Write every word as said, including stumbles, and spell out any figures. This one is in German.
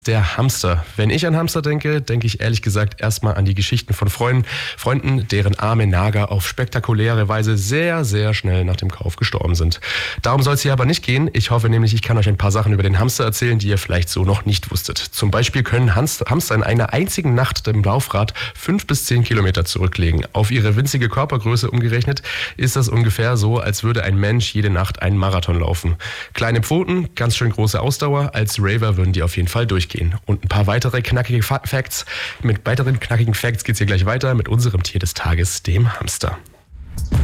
Der Hamster. Wenn ich an Hamster denke, denke ich ehrlich gesagt erstmal an die Geschichten von Freunden, Freunden, deren arme Nager auf spektakuläre Weise sehr, sehr schnell nach dem Kauf gestorben sind. Darum soll es hier aber nicht gehen. Ich hoffe nämlich, ich kann euch ein paar Sachen über den Hamster erzählen, die ihr vielleicht so noch nicht wusstet. Zum Beispiel können Hamster in einer einzigen Nacht im Laufrad fünf bis zehn Kilometer zurücklegen. Auf ihre winzige Körpergröße umgerechnet ist das ungefähr so, als würde ein Mensch jede Nacht einen Marathon laufen. Kleine Pfoten, ganz schön große Ausdauer. Als Raver würden die auf jeden Fall durchgehen. Und ein paar weitere knackige Facts. Mit weiteren knackigen Facts geht's hier gleich weiter mit unserem Tier des Tages, dem Hamster.